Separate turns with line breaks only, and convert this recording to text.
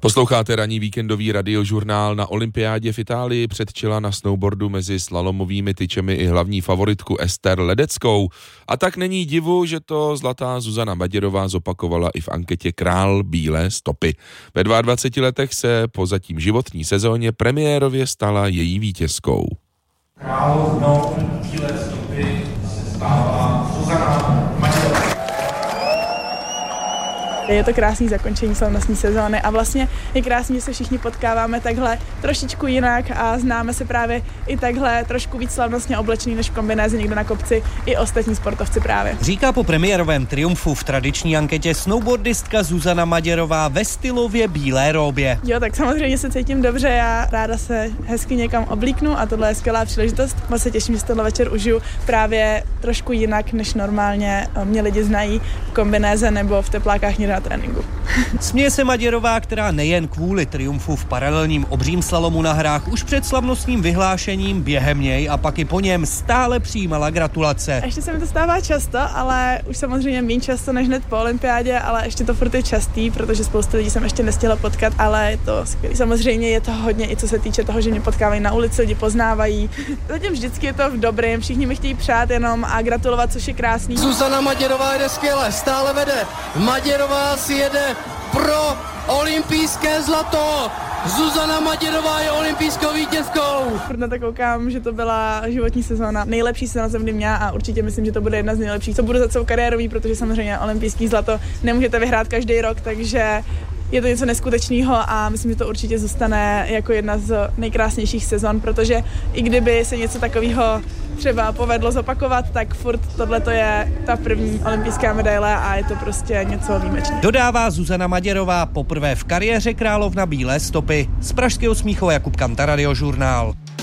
Posloucháte ranní víkendový radiožurnál. Na olympiádě v Itálii předčila na snowboardu mezi slalomovými tyčemi i hlavní favoritku Ester Ledeckou. A tak není divu, že to zlatá Zuzana Maděrová zopakovala i v anketě Král bílé stopy. Ve 22 letech se po zatím životní sezóně premiérově stala její vítězkou.
Královnou bílé stopy se stává Zuzana Maděrová.
Je to krásný zakončení slavnostní sezóny a vlastně je krásný, že se všichni potkáváme takhle trošičku jinak a známe se právě i takhle trošku víc slavnostně oblečený než v kombinézi někdo na kopci i ostatní sportovci právě.
Říká po premiérovém triumfu v tradiční anketě snowboardistka Zuzana Maděrová ve stylově bílé róbě.
Jo, tak samozřejmě se cítím dobře, já ráda se hezky někam oblíknu a tohle je skvělá příležitost. Moc se těším, že si tenhle večer užiju právě trošku jinak, než normálně mě lidi znají v kombinéze nebo v teplákách někde na tréninku.
Směje se Maděrová, která nejen kvůli triumfu v paralelním obřím slalomu na hrách už před slavnostním vyhlášením během něj a pak i po něm stále přijímala gratulace.
Ještě se mi to stává často, ale už samozřejmě méně často než hned po olympiádě, ale ještě to furt je častý, protože spoustu lidí jsem ještě nestihla potkat, ale je to skvělý. Samozřejmě je to hodně i co se týče toho, že mě potkávají na ulici, lidi poznávají. Zatím vždycky je to v dobrým, všichni mi chtějí přát jenom a gratulovat, což je krásný.
Zuzana Maděrová jede skvěle, stále vede. Maděrová si jede pro olympijské zlato. Zuzana Maděrová je olympijskou vítězkou.
Furt na to koukám, že to byla životní sezóna. Nejlepší sezóna jsem kdy měla a určitě myslím, že to bude jedna z nejlepších, co budu za celou kariérový, protože samozřejmě olympijský zlato nemůžete vyhrát každý rok, takže je to něco neskutečného a myslím, že to určitě zůstane jako jedna z nejkrásnějších sezon, protože i kdyby se něco takového třeba povedlo zopakovat, tak furt tohleto je ta první olympijská medaile a je to prostě něco výjimečného.
Dodává Zuzana Maděrová, poprvé v kariéře královna bílé stopy. Z pražského Smíchova Jakub Kanta, Radiožurnál.